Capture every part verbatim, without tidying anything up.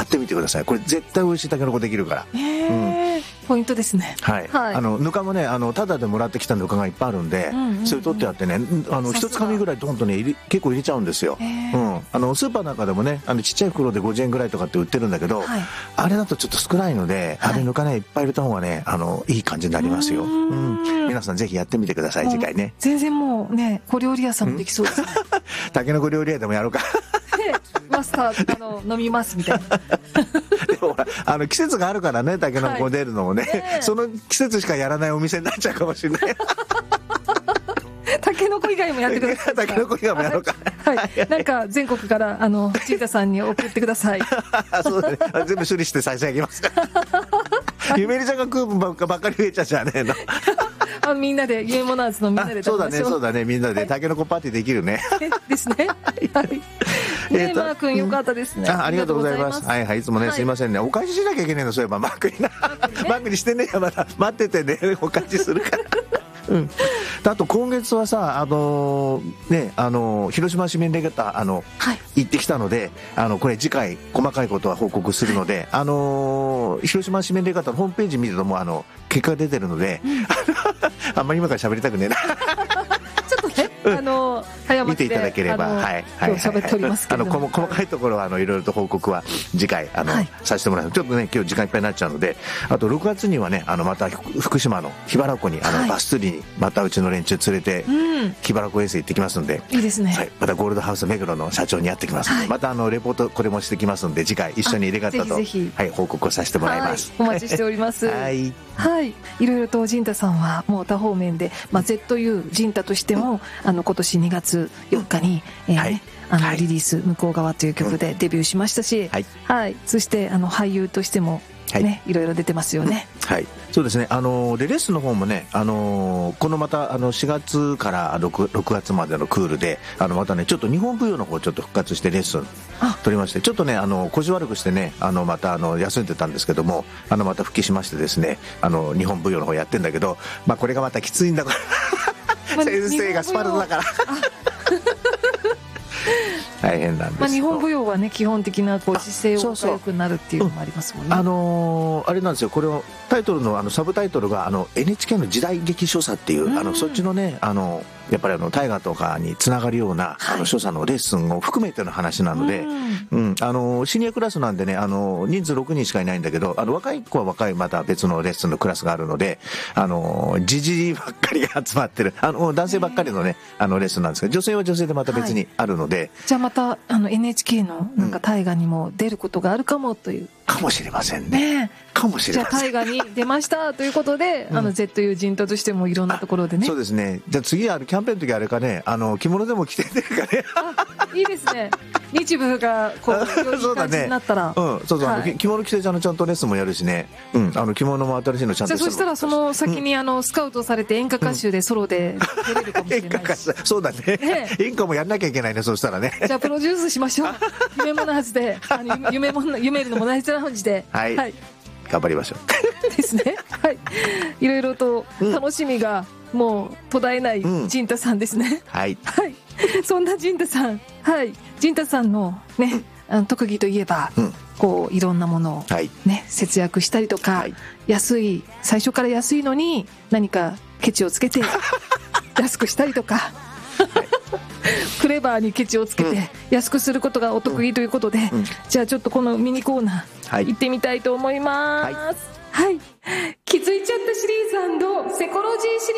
ってみてください。これ絶対美味しいタケノコできるから。 へー、うん、ポイントですね。 はい、はい、あのぬかもね、あのタダでもらってきたぬかがいっぱいあるんで、うんうんうん、それ取ってあってね、あの一つかみぐらいドンとね入れ結構入れちゃうんですよ。うん、あのスーパーなんかでもね、あのちっちゃい袋でごじゅうえんぐらいとかって売ってるんだけど、はい、あれだとちょっと少ないので、はい、あれぬかねいっぱい入れた方がね、あのいい感じになりますよ。うん、皆さんぜひやってみてください、次回ね。 全然もうね、小料理屋さんもできそうですね。 タケノコ料理屋でもやろうか。 マスターあの飲みますみたいな。 でもあの季節があるからね、タケノコ出るのもね、はいね、その季節しかやらないお店になっちゃうかもしれない。 タケノコ以外もやってください。 タケノコ以外もやろうか。 はい、はい、なんか全国からあのジータさんに送ってください。 そうだね、全部処理して差し上げますから。ゆめりちゃんが食う分ばっかり増えちゃうじゃねえの。 あ、みんなで、ゆえもなーずのみんなで食べましょう。 そうだね、そうだね、みんなでタケノコパーティーできるね。 ですね。はい。ね、マー君よかったですね。 あ、ありがとうございます。はいはい、いつもね、すいませんね、お返ししなきゃいけないの、そういえばマー君にな。マー君にしてねえよ、まだ待っててね、お返しするから。うん、あと今月はさ、あのー、ね、あのー、広島市民レガタあの、はい、行ってきたので、あのこれ次回細かいことは報告するので、はい、あのー、広島市民レガタのホームページ見るともうあの結果が出てるので、うん、あんまり今から喋りたくねえな。 ちょっとね、うん、あの早見ていただければ、はいはい、今日喋っておりますけども、 あの細かいところはあのいろいろと報告は次回あの、はい、させてもらいます。ちょっとね今日時間いっぱいになっちゃうので、あとろくがつにはね、あのまた福島の桧原湖にあの、はい、バス釣りにまたうちの連中連れて、うん、桧原湖衛星行ってきますんで、 いいですね。 はい、またゴールドハウス目黒の社長にやってきますので、はい、またあのレポートこれもしてきますので、次回一緒に入れ方と、はい、報告をさせてもらいます。 はい、お待ちしております。はい、はい、いろいろとジンタさんはもう多方面で、まあ、ゼットユー ジンタとしても、うん、あの今年にがつよっかに、えーね、はい、あのリリース「向こう側」という曲でデビューしましたし、はい、はい、そしてあの俳優としてもね、はい、いろいろ出てますよね。 はい、そうですね。あのでレッスンの方もね、あのこのまたあのしがつから 6, 6月までのクールで、あのまたねちょっと日本舞踊の方ちょっと復活してレッスン取りまして、ちょっとねあの腰悪くしてね、あのまたあの休んでたんですけども、あのまた復帰しましてですね、あの日本舞踊の方やってんだけど、まあこれがまたきついんだから先生がスパルタだから。大変なんです。 まあ、日本舞踊はね、基本的なこう姿勢を良くなるっていうのもありますもんね。 あのー、あれなんですよ、これをタイトルのあのサブタイトルがあの エヌエイチケー の時代劇所作っていう、うん、あのそっちのね、あのやっぱりあの大河とかにつながるような、はい、あの所作のレッスンを含めての話なので、うんうん、あのシニアクラスなんでね、あの人数ろくにんしかいないんだけど、あの若い子は若いまた別のレッスンのクラスがあるので、あのジジイばっかりが集まってる、あの男性ばっかりのねあのレッスンなんですけど、女性は女性でまた別にあるので、はい、 じゃあまたあの エヌエイチケー のなんか大河にも出ることがあるかもという、うん、 かもしれませんね。ね、かもしれません。 じゃあ大河に出ましたということで、うん、あの ゼットユー ジンタとしてもいろんなところでね。 そうですね。じゃあ次あるキャンペーンの時あれかね、あの着物でも着て出るかね。 あ、いいですね。日舞がこう良い感じになったら、 う、ね、うん、そうそう、はい、あの着物着てちゃんとレッスンもやるしね、うん、あの着物も新しいのちゃんと。 じゃあそしたらその先にあのスカウトされて演歌歌手でソロで出れるかもしれないし、うん、演歌歌手、 そうだね、ね、演歌もやんなきゃいけないね、そうしたらね。 じゃあプロデュースしましょう。夢もなはずで、あの夢も夢るのもナイスラウンジで、 はい、はい、頑張りましょう。ですね。はい。いろいろと楽しみがもう途絶えないジンタさんですね。 うん、はい。 はい。そんなジンタさん、はい。ジンタさんのね、あの特技といえば、うん、こういろんなものをね、はい、節約したりとか、はい、安い最初から安いのに何かケチをつけて安くしたりとか。はい、クレバーにケチをつけて安くすることがお得意ということで、うんうん、じゃあちょっとこのミニコーナー、はい、行ってみたいと思います。はい、はい、気づいちゃったシリーズ&セコロジーシ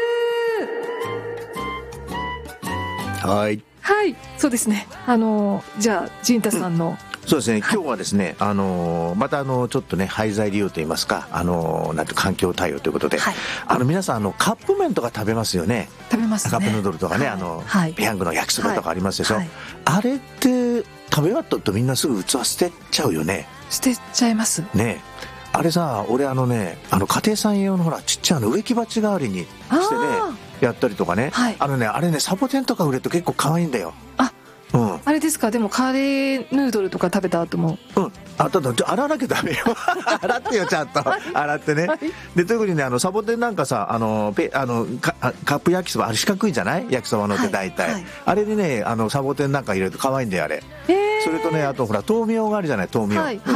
リーズ。 はい、 はい、そうですね。あのじゃあジンタさんの、うんそうですね、今日はですね、あのまたあのちょっとね廃材利用といいますか、あのなんて環境対応ということで、はい、あの皆さんあのカップ麺とか食べますよね。 食べますね。 カップヌードルとかね、はい、あの、はい、ペヤングの焼きそばとかありますでしょ、はい、あれって食べ終わったとみんなすぐ器捨てちゃうよね。 捨てちゃいますね。あれさ、俺あのね、あの家庭菜園用のほらちっちゃいの植木鉢代わりにしてねやったりとかね、はい、あのねあれねサボテンとか売れると結構可愛いんだよ。あ、 うん、あれですか。でもカレーヌードルとか食べた後も、 うん、あただ洗わなきゃダメよ。洗ってよちゃんと、はい、洗ってね、はい、で特にねあのサボテンなんかさ、あのペあのカカップ焼きそばあれ四角いじゃない、焼きそばのって大体、はいはい、あれにねあのサボテンなんか入れると可愛いんだよあれ。それとねあとほら豆苗があるじゃない、豆苗、はいはい、